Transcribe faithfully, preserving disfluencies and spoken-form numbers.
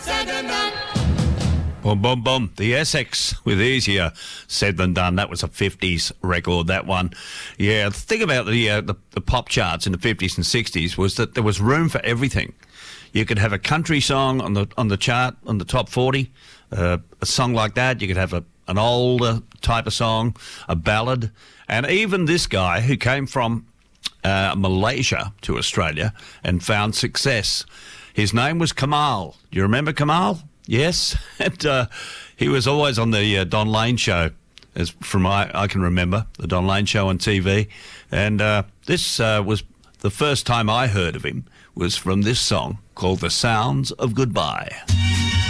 Said and done. Boom, boom, boom. The Essex with Easier Said Than Done. That was a fifties record, that one. Yeah, the thing about the, uh, the, the pop charts in the fifties and sixties was that there was room for everything. You could have a country song on the on the chart, on the top forty, uh, a song like that. You could have a, an older type of song, a ballad. And even this guy who came from uh, Malaysia to Australia and found success, his name was Kamal. Do you remember Kamal? Yes, and uh, he was always on the uh, Don Lane show, as from I, I can remember, the Don Lane show on T V. And uh, this uh, was the first time I heard of him was from this song called The Sounds of Goodbye.